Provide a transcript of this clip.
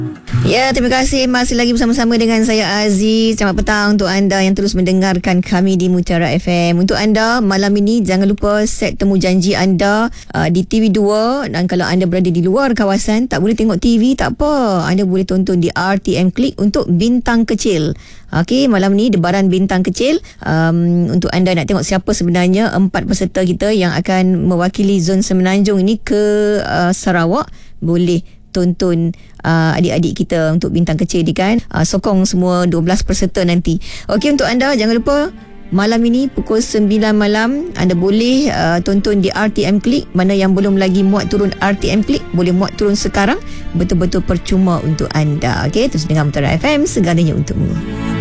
Ya, terima kasih. Masih lagi bersama-sama dengan saya Aziz. Selamat petang untuk anda yang terus mendengarkan kami di Mutiara FM. Untuk anda malam ini, jangan lupa set temu janji anda di TV2. Dan kalau anda berada di luar kawasan, tak boleh tengok TV, tak apa. Anda boleh tonton di RTM Klik untuk Bintang Kecil. Okey, malam ni Debaran Bintang Kecil. Untuk anda nak tengok siapa sebenarnya 4 peserta kita yang akan mewakili zon Semenanjung ini ke Sarawak, boleh tonton adik-adik kita untuk Bintang Kecil ni kan. Sokong semua 12 peserta nanti. Okey, untuk anda jangan lupa malam ini pukul 9 malam anda boleh tonton di RTM Klik. Mana yang belum lagi muat turun RTM Klik, boleh muat turun sekarang. Betul-betul percuma untuk anda. Okey, terus dengar Mutiara FM, segalanya untukmu.